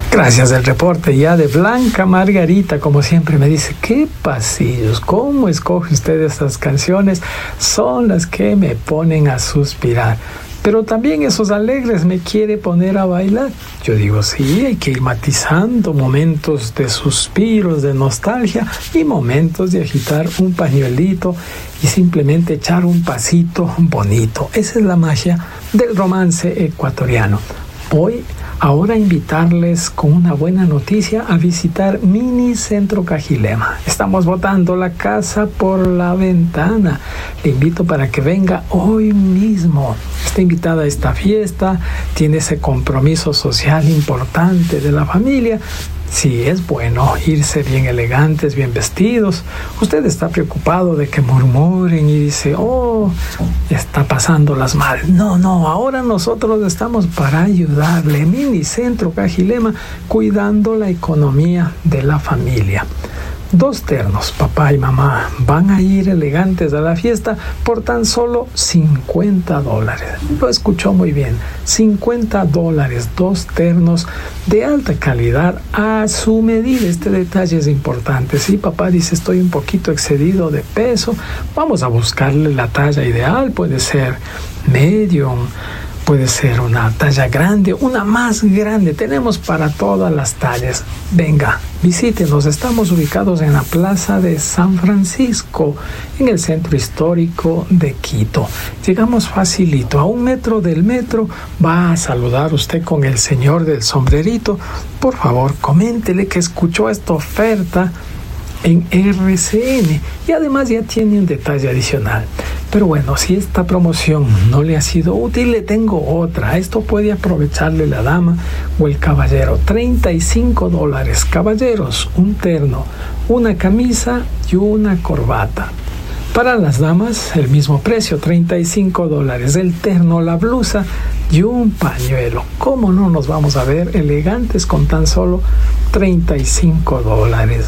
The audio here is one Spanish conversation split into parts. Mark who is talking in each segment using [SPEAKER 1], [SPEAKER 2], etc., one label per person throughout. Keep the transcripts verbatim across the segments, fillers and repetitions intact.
[SPEAKER 1] Gracias del reporte ya de Blanca Margarita, como siempre me dice, qué pasillos, cómo escoge usted estas canciones, son las que me ponen a suspirar. Pero también esos alegres me quiere poner a bailar. Yo digo, sí, hay que ir matizando momentos de suspiros, de nostalgia y momentos de agitar un pañuelito y simplemente echar un pasito bonito. Esa es la magia del romance ecuatoriano. Voy ahora a invitarles con una buena noticia a visitar Mini Centro Cajilema. Estamos botando la casa por la ventana. Le invito para que venga hoy mismo. Está invitada a esta fiesta, tiene ese compromiso social importante de la familia. Sí, es bueno irse bien elegantes, bien vestidos. Usted está preocupado de que murmuren y dice, oh, está pasándolas mal. No, no, ahora nosotros estamos para ayudarle. Mini Centro Cajilema, cuidando la economía de la familia. Dos ternos, papá y mamá, van a ir elegantes a la fiesta por tan solo cincuenta dólares. Lo escuchó muy bien, cincuenta dólares, dos ternos de alta calidad a su medida. Este detalle es importante. Si papá dice estoy un poquito excedido de peso, vamos a buscarle la talla ideal, puede ser medium, puede ser una talla grande, una más grande. Tenemos para todas las tallas. Venga, visítenos. Estamos ubicados en la Plaza de San Francisco, en el centro histórico de Quito. Llegamos facilito, a un metro del metro. Va a saludar usted con el señor del sombrerito. Por favor, coméntele que escuchó esta oferta en R C N y además ya tiene un detalle adicional. Pero bueno, si esta promoción no le ha sido útil, le tengo otra. Esto puede aprovecharle la dama o el caballero. treinta y cinco dólares. Caballeros, un terno, una camisa y una corbata. Para las damas, el mismo precio, treinta y cinco dólares. El terno, la blusa y un pañuelo. ¿Cómo no nos vamos a ver elegantes con tan solo treinta y cinco dólares?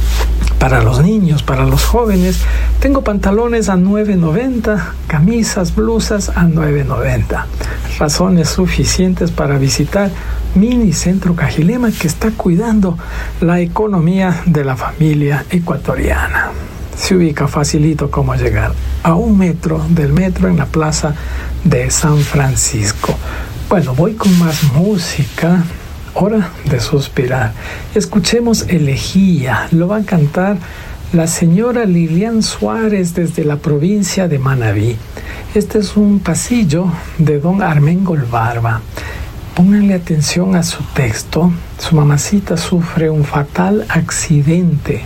[SPEAKER 1] Para los niños, para los jóvenes, tengo pantalones a nueve noventa, camisas, blusas a nueve noventa. Razones suficientes para visitar Mini Centro Cajilema, que está cuidando la economía de la familia ecuatoriana. Se ubica facilito como llegar, a un metro del metro en la Plaza de San Francisco. Bueno, voy con más música. Hora de suspirar. Escuchemos Elegía. Lo va a cantar la señora Lilian Suárez desde la provincia de Manabí. Este es un pasillo de don Armengol Barba. Pónganle atención a su texto. Su mamacita sufre un fatal accidente.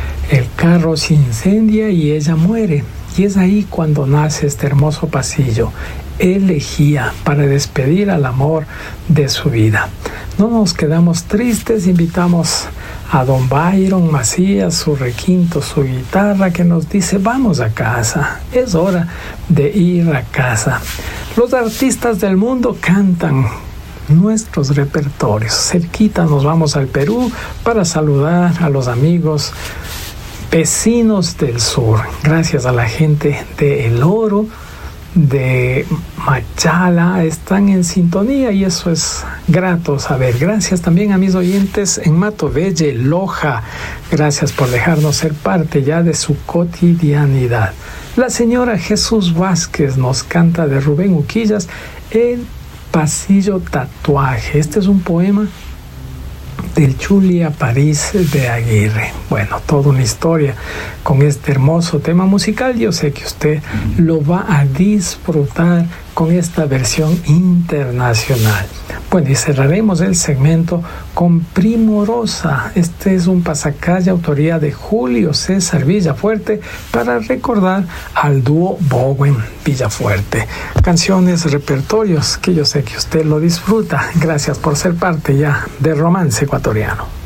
[SPEAKER 1] El carro se incendia y ella muere. Y es ahí cuando nace este hermoso pasillo. Elegía, para despedir al amor de su vida. No nos quedamos tristes, invitamos a don Byron Macías, su requinto, su guitarra, que nos dice, vamos a casa, es hora de ir a casa. Los artistas del mundo cantan nuestros repertorios. Cerquita nos vamos al Perú para saludar a los amigos vecinos del sur. Gracias a la gente de El Oro, de Machala, están en sintonía y eso es grato saber. Gracias también a mis oyentes en Matovelle, Loja. Gracias por dejarnos ser parte ya de su cotidianidad. La señora Jesús Vázquez nos canta de Rubén Uquillas El Pasillo Tatuaje. Este es un poema del Chulia París de Aguirre. Bueno, toda una historia con este hermoso tema musical. Yo sé que usted lo va a disfrutar con esta versión internacional. Bueno, y cerraremos el segmento con Primorosa. Este es un pasacalle autoría de Julio César Villafuerte para recordar al dúo Bowen Villafuerte. Canciones, repertorios que yo sé que usted lo disfruta. Gracias por ser parte ya de Romance Ecuatoriano.